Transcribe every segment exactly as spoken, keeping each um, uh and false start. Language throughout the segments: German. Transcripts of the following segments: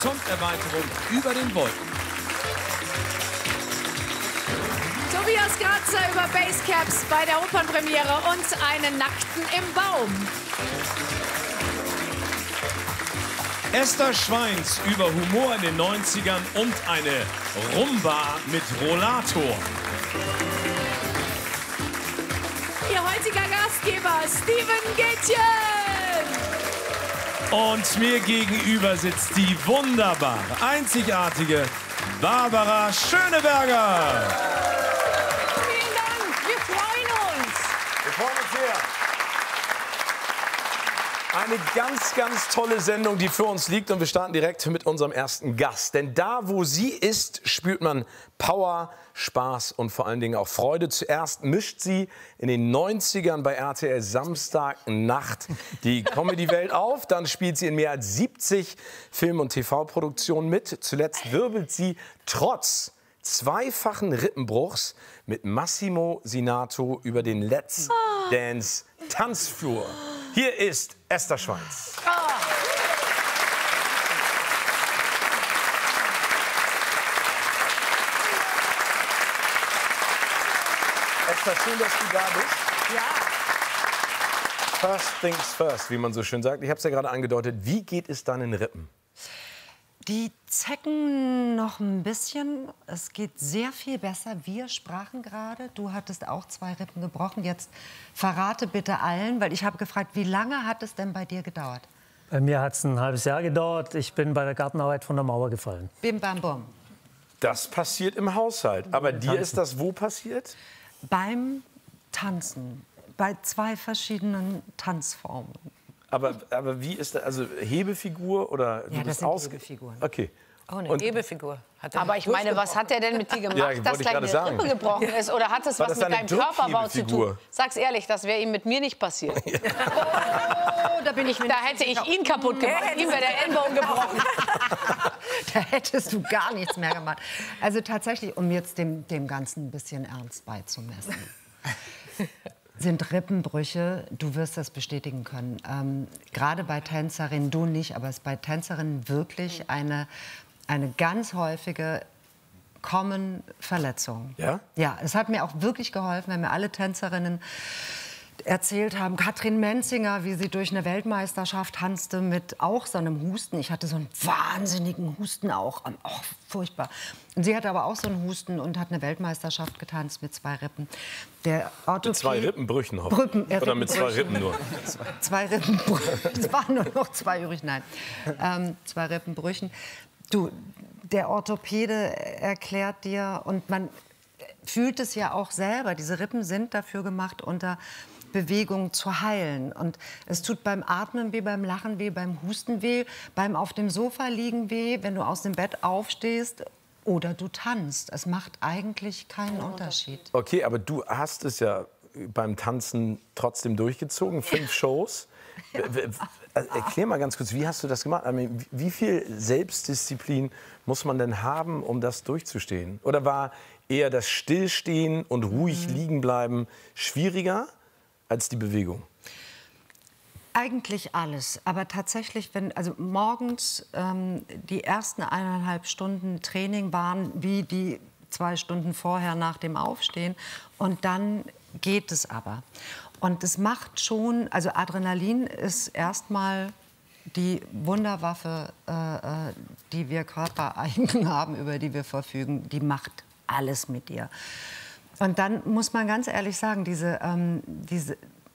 Erweiterung über den Wolken. Tobias Gratzer über Basecaps bei der Opernpremiere und einen Nackten im Baum. Esther Schweins über Humor in den neunzigern und eine Rumba mit Rollator. Ihr heutiger Gastgeber, Steven Gätjen. Und mir gegenüber sitzt die wunderbare, einzigartige Barbara Schöneberger. Vielen Dank, wir freuen uns. Wir freuen uns sehr. Eine ganz, ganz tolle Sendung, die für uns liegt. Und wir starten direkt mit unserem ersten Gast. Denn da, wo sie ist, spürt man Power, Spaß und vor allen Dingen auch Freude. Zuerst mischt sie in den neunzigern bei R T L Samstagnacht die Comedy-Welt auf. Dann spielt sie in mehr als siebzig Film- und T V-Produktionen mit. Zuletzt wirbelt sie trotz zweifachen Rippenbruchs mit Massimo Sinato über den Let's Dance Tanzflur. Hier ist Esther Schweins. Oh. Esther, schön, dass du da bist. Ja. First things first, wie man so schön sagt. Ich habe es ja gerade angedeutet. Wie geht es deinen Rippen? Die zecken noch ein bisschen. Es geht sehr viel besser. Wir sprachen gerade. Du hattest auch zwei Rippen gebrochen. Jetzt verrate bitte allen, weil ich habe gefragt, wie lange hat es denn bei dir gedauert? Bei mir hat es ein halbes Jahr gedauert. Ich bin bei der Gartenarbeit von der Mauer gefallen. Bim, bam, bum. Das passiert im Haushalt. Aber dir Tanzen. ist das wo passiert? Beim Tanzen. Bei zwei verschiedenen Tanzformen. Aber, aber wie ist das? Also Hebefigur oder du Ja, das bist sind ausge- Hebefiguren. Okay. Oh, eine Und- Hebefigur. Aber ich meine, was hat er denn mit dir gemacht, Ja, dass wollte ich deine gerade sagen. Rippe gebrochen ist? Oder hat es War was das mit eine deinem Körperbau zu Druckhebefigur? tun? Sag's ehrlich, das wäre ihm mit mir nicht passiert. Oh, da bin ich mir Da nicht hätte ich sicher. ihn kaputt gemacht. Ihm wäre der Ellenbogen gebrochen. Da hättest du gar nichts mehr gemacht. Also tatsächlich, um jetzt dem, dem Ganzen ein bisschen ernst beizumessen, sind Rippenbrüche, du wirst das bestätigen können, ähm, gerade bei Tänzerinnen, du nicht, aber es ist bei Tänzerinnen wirklich eine, eine ganz häufige Common Verletzung. Ja? Ja, es hat mir auch wirklich geholfen, wenn mir alle Tänzerinnen erzählt haben, Katrin Menzinger, wie sie durch eine Weltmeisterschaft tanzte mit auch so einem Husten. Ich hatte so einen wahnsinnigen Husten auch, oh, furchtbar. Und sie hatte aber auch so einen Husten und hat eine Weltmeisterschaft getanzt mit zwei Rippen. Der Mit zwei Rippenbrüchen hoffen. Rippen, äh, Oder mit zwei Rippen nur? Zwei Rippenbrüchen. Es waren nur noch zwei übrig, nein. Ähm, zwei Rippenbrüchen. Du, der Orthopäde erklärt dir, und man fühlt es ja auch selber, diese Rippen sind dafür gemacht, unter Bewegung zu heilen. Und es tut beim Atmen weh, beim Lachen weh, beim Husten weh, beim auf dem Sofa liegen weh, wenn du aus dem Bett aufstehst oder du tanzt. Es macht eigentlich keinen Unterschied. Okay, aber du hast es ja beim Tanzen trotzdem durchgezogen, fünf Shows. W- w- also erklär mal ganz kurz, wie hast du das gemacht? I mean, wie viel Selbstdisziplin muss man denn haben, um das durchzustehen? Oder war eher das Stillstehen und ruhig liegen bleiben schwieriger als die Bewegung? Eigentlich alles, aber tatsächlich, wenn also morgens ähm, die ersten eineinhalb Stunden Training waren wie die zwei Stunden vorher nach dem Aufstehen, und dann geht es aber. Und es macht schon, also Adrenalin ist erstmal die Wunderwaffe, äh, äh, die wir körpereigen haben, über die wir verfügen, die macht alles mit dir. Und dann muss man ganz ehrlich sagen, diese, ähm, diese,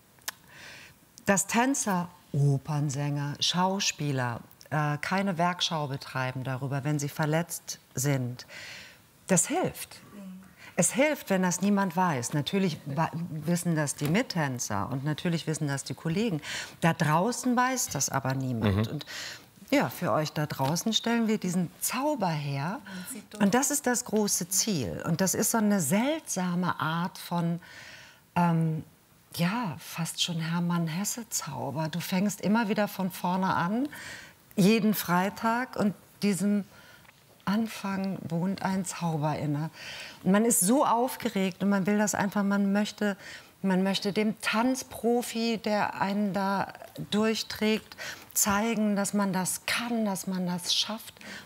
dass Tänzer, Opernsänger, Schauspieler äh, keine Werkschau betreiben darüber, wenn sie verletzt sind, das hilft. Es hilft, wenn das niemand weiß. Natürlich wissen das die Mittänzer und natürlich wissen das die Kollegen. Da draußen weiß das aber niemand. Mhm. Und ja, für euch da draußen stellen wir diesen Zauber her. Und das ist das große Ziel. Und das ist so eine seltsame Art von, ähm, ja, fast schon Hermann-Hesse-Zauber. Du fängst immer wieder von vorne an, jeden Freitag, und diesem Anfang wohnt ein Zauber inne. Und man ist so aufgeregt und man will das einfach, man möchte, man möchte dem Tanzprofi, der einen da durchträgt, zeigen, dass man das kann, dass man das schafft.